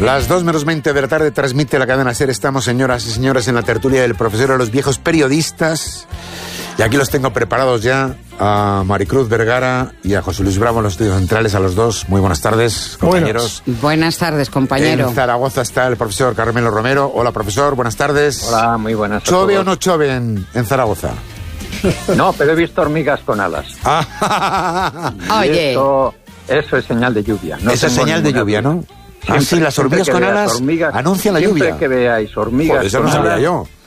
Las 2:20 de la tarde transmite la cadena SER. Estamos, señoras y señores, en la tertulia del profesor de los viejos periodistas. Y aquí los tengo preparados ya, a Maricruz Vergara y a José Luis Bravo en los estudios centrales, a los dos. Muy buenas tardes, compañeros. Buenas tardes, compañero. En Zaragoza está el profesor Carmelo Romero. Hola, profesor, buenas tardes. Hola, muy buenas tardes. ¿Chove o no chove en Zaragoza? No, pero he visto hormigas con alas. Oye. Eso es señal de lluvia. No Eso es señal de lluvia, ¿no? Sí, las hormigas con alas anuncian la lluvia. Siempre que veáis hormigas eso con no sabía alas, yo.